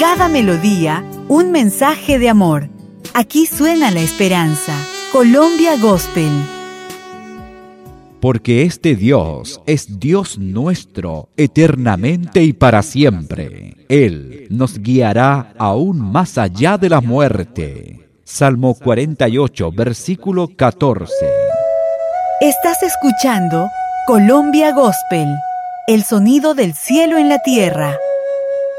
cada melodía, un mensaje de amor. Aquí suena la esperanza. Colombia Gospel. Porque este Dios es Dios nuestro, eternamente y para siempre. Él nos guiará aún más allá de la muerte. Salmo 48, versículo 14. Estás escuchando Colombia Gospel, el sonido del cielo en la tierra.